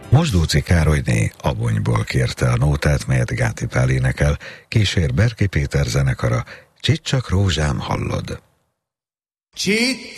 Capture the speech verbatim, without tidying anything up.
Mosdóczy Károlyné Abonyból kérte a nótát, melyet Gáti Pál énekel, kísér Berki Péter zenekara. Csitt csak rózsám, hallod? Csitt